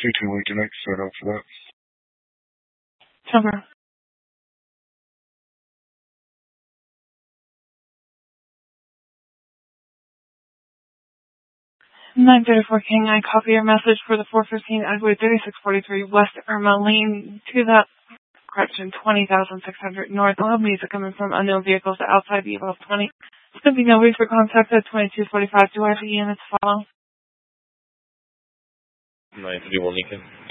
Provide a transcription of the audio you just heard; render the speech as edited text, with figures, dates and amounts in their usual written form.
we can make set up for that. Okay. 934 King, I copy your message for the 415 Edgewood 3643 West Irma Lane to that correction 20,600 North. I'll have music coming from unknown vehicles outside the above 20. It's going to be no for contact at 2245. Do I have the units follow? 931 Lincoln.